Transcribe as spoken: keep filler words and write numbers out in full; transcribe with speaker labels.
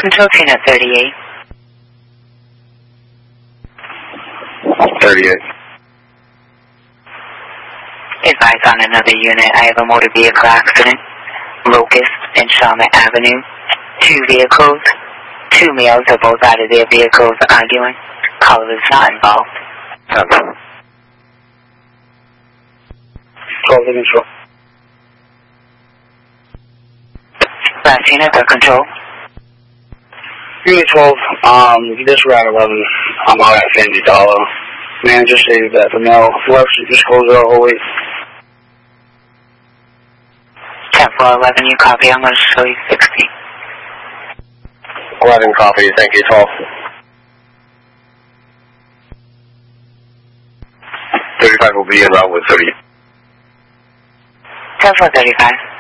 Speaker 1: Control train at thirty-eight.
Speaker 2: thirty-eight.
Speaker 1: Advise on another unit. I have a motor vehicle accident. Locust and Charlotte Avenue. Two vehicles. Two males are both out of their vehicles arguing. Caller is not involved.
Speaker 2: Temple. twelve to control.
Speaker 1: Last unit for control.
Speaker 2: Unit twelve, um, this route eleven, I'm out at Fandy Dollar. Manager stated that the male left disclosure oh wait.
Speaker 1: ten four eleven, you copy. I'm going to show you sixty.
Speaker 2: eleven copy, thank you, twelve. thirty-five will be in route with thirty.
Speaker 1: ten four thirty-five.